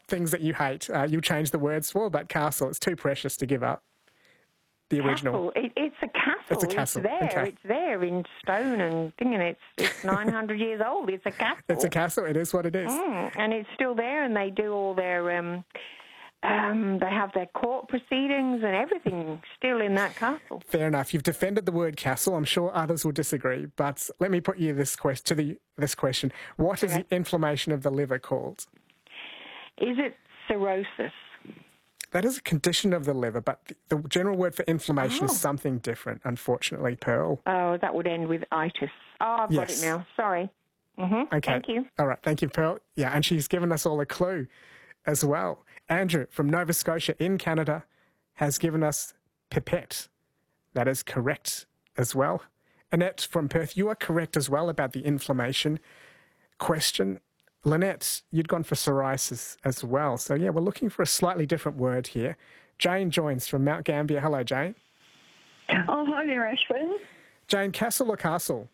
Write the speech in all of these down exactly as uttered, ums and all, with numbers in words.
things that you hate, uh, you'll change the words for, but castle, it's too precious to give up. The original. Castle. It, it's a castle. It's a castle. It's there. Okay. It's there in stone and thing, and it's it's nine hundred years old. It's a castle. It's a castle. It is what it is. Mm, and it's still there, and they do all their um, um, they have their court proceedings and everything still in that castle. Fair enough. You've defended the word castle. I'm sure others will disagree, but let me put you this quest to the this question: what is Okay. the inflammation of the liver called? Is it cirrhosis? That is a condition of the liver, but the, the general word for inflammation Oh. is something different, unfortunately, Pearl. Oh, that would end with itis. Oh, I've Yes. got it now. Sorry. Mm-hmm. Okay. Thank you. All right. Thank you, Pearl. Yeah, and she's given us all a clue as well. Andrew from Nova Scotia in Canada has given us pipette. That is correct as well. Annette from Perth, you are correct as well about the inflammation question. Lynette, you'd gone for psoriasis as well. So, yeah, we're looking for a slightly different word here. Jane joins from Mount Gambier. Hello, Jane. Oh, hi there, Ashwin. Jane, castle or castle?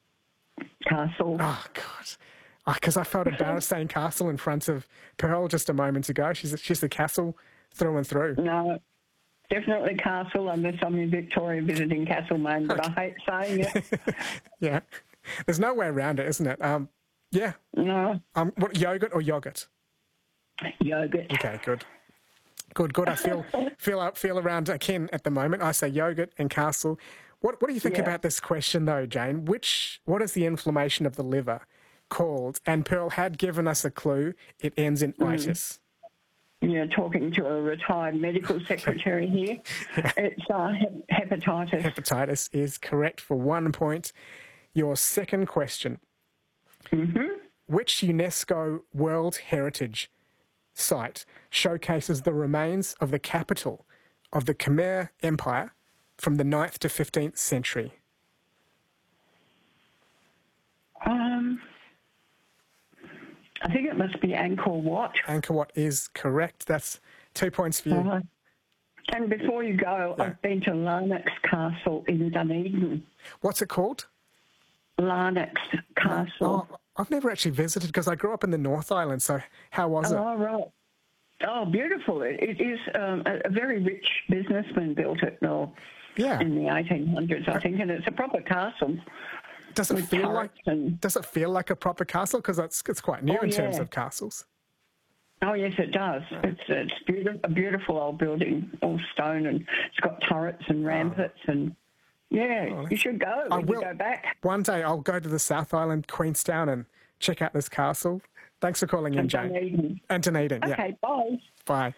Castle. Oh, God. Because I felt embarrassed saying castle in front of Pearl just a moment ago. She's, she's the castle through and through. No, definitely castle, unless I'm in Victoria visiting Castlemaine, but I hate saying it. Yeah. There's no way around it, isn't it? Um, yeah. No, Um, what, yogurt or yogurt? yogurt. Okay, good. Good, good. I feel feel out feel around Ken at the moment. I say yogurt and castle. What what do you think Yeah. about this question though, Jane? Which what is the inflammation of the liver called? And Pearl had given us a clue. It ends in itis. You're talking to a retired medical secretary here. It's uh, hep- hepatitis. Hepatitis is correct for one point. Your second question. Mm-hmm. Which UNESCO World Heritage Site showcases the remains of the capital of the Khmer Empire from the ninth to fifteenth century? Um, I think it must be Angkor Wat. Angkor Wat is correct. That's two points for you. Uh, and before you go, Yeah. I've been to Larnax Castle in Dunedin. What's it called? Larnax Castle. Oh, I've never actually visited because I grew up in the North Island, so how was it? Oh, right. Oh, beautiful. It, it is um, a, a very rich businessman built it or Yeah. in the eighteen hundreds, I think, and it's a proper castle. Does it with feel like turrets and- does it feel like a proper castle? Because it's, it's quite new Oh, in terms yeah. of castles. Oh, yes, it does. It's it's beautiful, a beautiful old building, all stone, and it's got turrets and ramparts and... Yeah, Oh, you should go I when will. you go back. One day I'll go to the South Island, Queenstown, and check out this castle. Thanks for calling in, And Jane. Dunedin. And Dunedin, yeah. Okay, bye. Bye.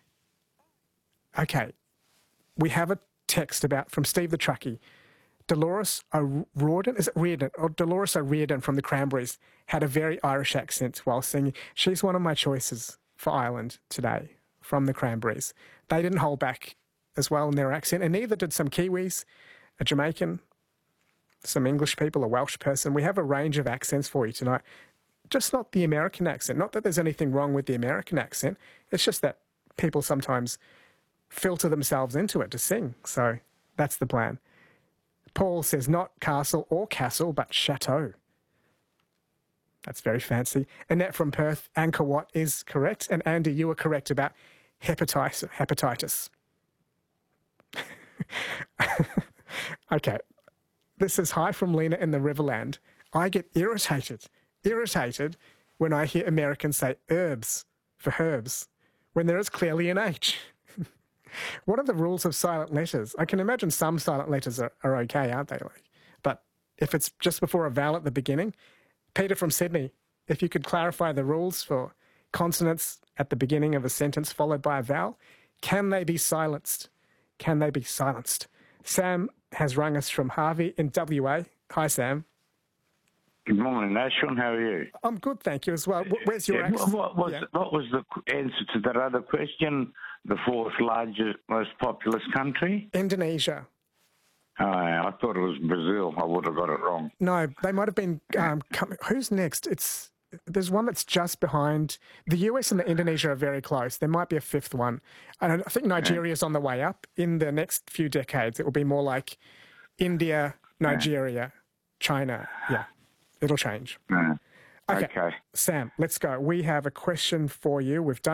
Okay. We have a text about from Steve the Truckie. Dolores O'Riordan, is it Reardon? Or Dolores O'Riordan from the Cranberries had a very Irish accent while singing. She's one of my choices for Ireland today from the Cranberries. They didn't hold back as well in their accent, and neither did some Kiwis, a Jamaican, some English people, a Welsh person. We have a range of accents for you tonight. Just not the American accent. Not that there's anything wrong with the American accent. It's just that people sometimes filter themselves into it to sing. So that's the plan. Paul says not castle or castle, but chateau. That's very fancy. Annette from Perth, Angkor Wat is correct. And Andy, you were correct about hepatitis. hepatitis. Okay. This is hi from Lena in the Riverland. I get irritated, irritated when I hear Americans say herbs for herbs when there is clearly an H. What are the rules of silent letters? I can imagine some silent letters are, are okay, aren't they? Like, but if it's just before a vowel at the beginning, Peter from Sydney, if you could clarify the rules for consonants at the beginning of a sentence followed by a vowel, can they be silenced? Can they be silenced? Sam has rung us from Harvey in W A. Hi, Sam. Good morning, Ashwin. How are you? I'm good, thank you as well. Wh- Where's your Yeah, accent? what, was, Yeah. what was the qu- answer to that other question? The fourth largest, most populous country? Indonesia. Oh, I thought it was Brazil. I would have got it wrong. No, they might have been. Um, com- who's next? It's there's one that's just behind. The U S and the Indonesia are very close. There might be a fifth one. And I think Nigeria's on the way up. In the next few decades, it will be more like India, Nigeria, China. Yeah, it'll change. Uh, Okay. okay. Sam, let's go. We have a question for you. We've done